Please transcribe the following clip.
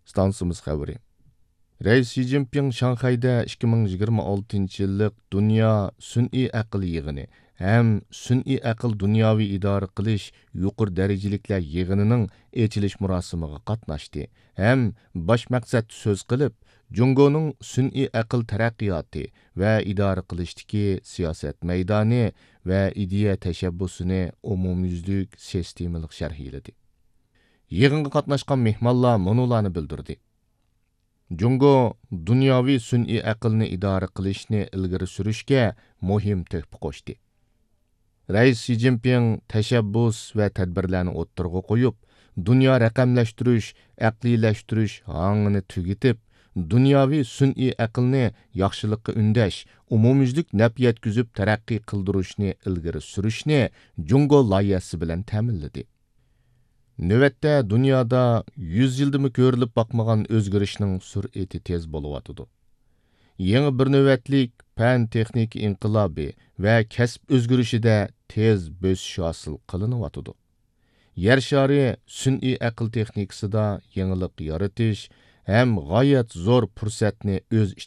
Stansımız xəbəri. Reis Xi Jinping Şanxayda 2026 yıllık Dünya Sün'i Aql yığını hem Sün'i Aql Dünyavi İdare Qilish yuqur derecelikler yığınının açılış murasimiga qatnaşdı. Hem baş maqsad söz qilib, Jungo'nun Sün'i Aql taraqqiyoti ve idare qilishdagi siyoset meydani ve ideya tashabbusini umumyüzlük sistemalik sharhladi. Yığınga qatnaşqan mehmonlar munolarni bildirdi. Jungo dunyoviy sun'iy aqlni idora qilishni ilgari surishga muhim tuhfa qo'shdi. Rais Xi Jinping tashabbus va tadbirlarni o'ttirg'a qo'yib, dunyo raqamlashtirish, aqliylashtirish hangini tugitib, dunyoviy sun'iy aqlni yaxshilikqa undash, umumyuzlik naf yetkazib taraqqiy qildirishni ilgari surishni Jungo loyihasi bilan ta'minladi. Növətdə dünyada 100 yıldımı görülüb baxmagan özgürüşünün sürəti tez boluvatıdı. Yeni bir növətlik fən texnik inqilabı və kəsb özgürüşü də tez bösüş hasıl qılınıvatıdı. Yer şarı sün'i aql texnikasida yenilik yaratış həm gayet zor fürsətni öz